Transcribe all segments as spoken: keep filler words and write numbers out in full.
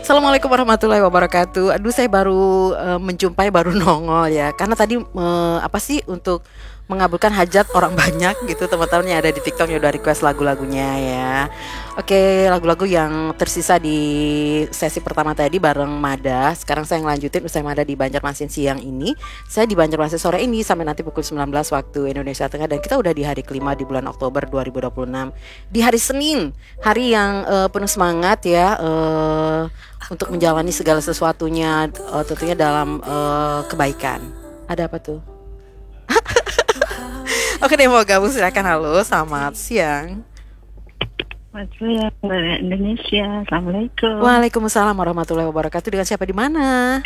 Assalamualaikum warahmatullahi wabarakatuh. Aduh, saya baru uh, menjumpai, baru nongol ya. Karena tadi uh, apa sih untuk mengabulkan hajat orang banyak gitu, teman-teman yang ada di TikTok yang udah request lagu-lagunya ya. Oke, lagu-lagu yang tersisa di sesi pertama tadi bareng Mada. Sekarang saya ngelanjutin usai Mada di Banjarmasin siang ini. Saya di Banjarmasin sore ini sampai nanti pukul sembilan belas waktu Indonesia Tengah, dan kita udah di hari kelima di bulan Oktober dua ribu dua puluh enam. Di hari Senin, hari yang uh, penuh semangat ya, uh, untuk menjalani segala sesuatunya uh, tentunya dalam uh, kebaikan. Ada apa tuh? Oke deh, mau gabung silakan. Halo, selamat siang. Selamat siang, Mbak Indonesia. Assalamualaikum. Waalaikumsalam warahmatullahi wabarakatuh. Dengan siapa di mana?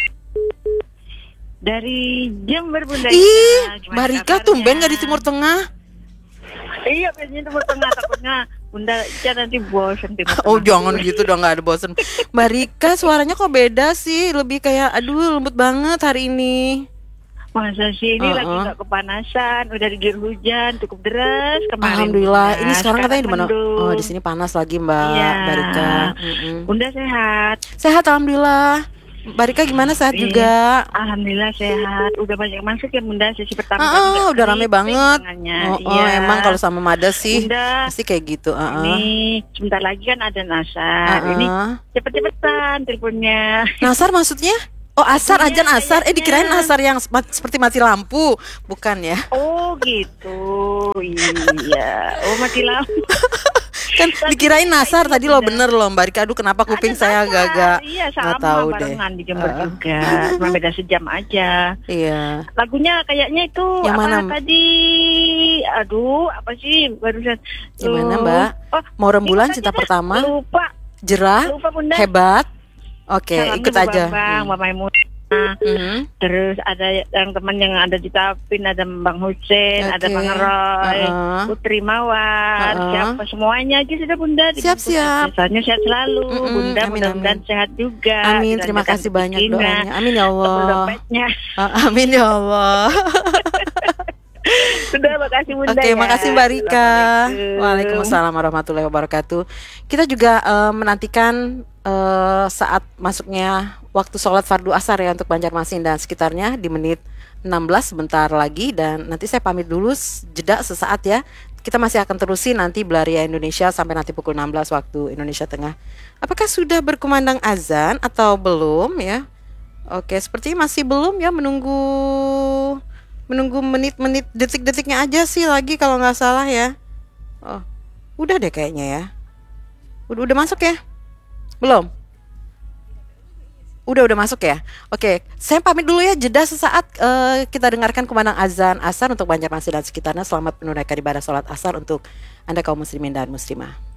Dari Jember, Bunda. Ih, Mbak Rika tumben gak di Timur Tengah? Iya, biasanya Timur Tengah, takutnya Bunda Ica nanti bosan Timur Tengah. Oh, jangan gitu dong, gak ada bosan. Mbak Rika suaranya kok beda sih? Lebih kayak, aduh lembut banget hari ini. Masa sih ini uh-uh. lagi gak kepanasan, udah diguyur hujan, cukup deras kemarin. Alhamdulillah. Bunda. Ini sekarang katanya di mana? Mendung. Oh, di sini panas lagi, Mbak. Iya. Mbak Rika. Mm-mm. Bunda sehat. Sehat, alhamdulillah. Mbak Rika gimana, sehat Iya. juga? Alhamdulillah sehat. Udah banyak masuk ya Bunda sesi pertama. Ah, kan ah, juga udah rame kering banget. tangannya. Oh, oh, Iya. emang kalau sama Mada sih Bunda, pasti kayak gitu. Ah, ah. ini sebentar lagi kan ada Nasar. Ah, Ini ah. cepet-cepetan teleponnya. Nasar maksudnya? Oh, asar, Iya, ajan asar. Eh, kayaknya. dikirain asar yang mat- seperti mati lampu. Bukan ya? Oh gitu, iya. Oh mati lampu. Kan dikirain nasar tadi lo, bener loh Mbak Rika. Aduh, kenapa kuping Ada saya Nasar. agak-agak Iya nggak sama tahu deh. barengan di Jember Uh-uh. juga. Cuma beda sejam aja. Iya. Lagunya kayaknya itu Yang apa mana? tadi? Aduh, apa sih barusan? Gimana, Tuh. Mbak? Oh, Mau rembulan itu cinta tadi dah. pertama? Lupa, Jerah? lupa Bunda. Hebat? Oke, Salamnya ikut Bu aja. Bambang, Mbak Maimunah. Hmm. Terus ada yang teman yang ada di Tapin, ada Bang Hussein, Oke. ada Bang Roy, Uh-uh. Putri Mawar, Uh-uh. siapa semuanya aja sudah Bunda. Siap-siap. Soalnya sehat selalu, Mm-mm. Bunda. Amin, Mudah-mudahan amin. sehat juga. Amin, terima Dilancarkan kasih banyak rezekinya, doanya. Amin ya tebel Allah. dompetnya. Ah, Amin ya Allah. Sudah, makasih Bunda. Oke, ya. makasih Mbak Rika. Assalamualaikum. Waalaikumsalam warahmatullahi wabarakatuh. Kita juga eh, menantikan eh, saat masuknya waktu sholat fardu asar ya untuk Banjarmasin dan sekitarnya di menit enam belas sebentar lagi, dan nanti saya pamit dulu jeda sesaat ya. Kita masih akan terusin nanti Belaria Indonesia sampai nanti pukul enam belas waktu Indonesia Tengah. Apakah sudah berkumandang azan atau belum ya? Oke, sepertinya masih belum ya, menunggu menunggu menit-menit detik-detiknya aja sih lagi kalau nggak salah ya. Oh, udah deh kayaknya ya. Udah udah masuk ya? Belum? Udah udah masuk ya. Oke, saya pamit dulu ya, jeda sesaat. eh, kita dengarkan kumandang azan asar untuk Banjarmasin dan sekitarnya. Selamat menunaikan ibadah sholat asar untuk Anda kaum muslimin dan muslimah.